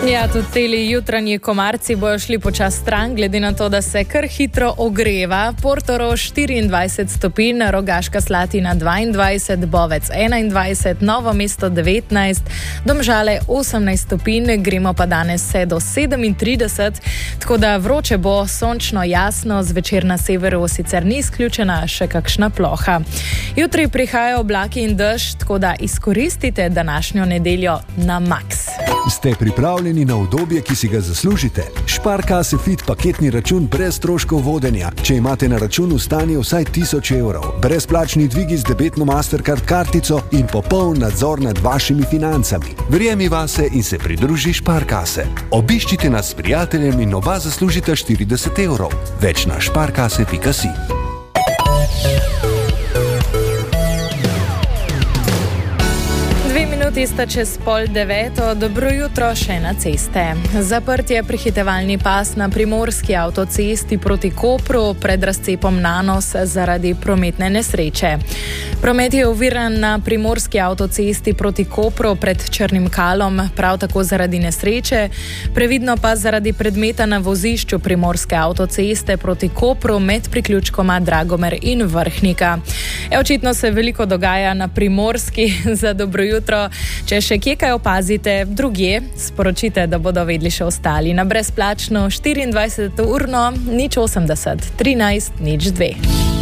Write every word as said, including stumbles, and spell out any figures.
Ja, tudi teli jutranji komarci bojo šli počas stran, glede na to, da se kar hitro ogreva. Portorož štiriindvajset stopinj, Rogaška Slatina dvaindvajset, Bovec enaindvajset, Novo mesto devetnajst, Domžale osemnajst stopinj, gremo pa danes vse do sedemintrideset, tako da vroče bo, sončno, jasno, zvečer na severu sicer ni izključena še kakšna ploha. Jutri prihajajo oblaki in dež, tako da izkoristite današnjo nedeljo na maks. Ste pripravljeni na udobje, ki si ga zaslužite? Sparkasse Fit paketni račun brez stroškov vodenja. Če imate na računu stanje vsaj tisoč evrov, brezplačni dvigi z debetno Mastercard kartico in popoln nadzor nad vašimi financami. Verjemi vase in se pridruži Sparkasse. Obiščite nas s prijateljem in oba zaslužite štirideset evrov. Več na sparkasse pika si. Sta čez pol deveto, dobro jutro še na ceste. Zaprt je prehitevalni pas na primorski avtocesti proti Kopru pred razcepom Nanos zaradi prometne nesreče. Promet je oviran na primorski avtocesti proti Kopru pred Črnim Kalom, prav tako zaradi nesreče, previdno pa zaradi predmeta na vozišču primorske avtoceste proti Kopru med priključkoma Dragomer in Vrhnika. E, očitno se veliko dogaja na primorski. Za dobro jutro. Če še kje kaj opazite drugje, sporočite, da bodo vedeli še ostali. Na brezplačno štiriindvajset urno nič osemdeset trinajst nič dve.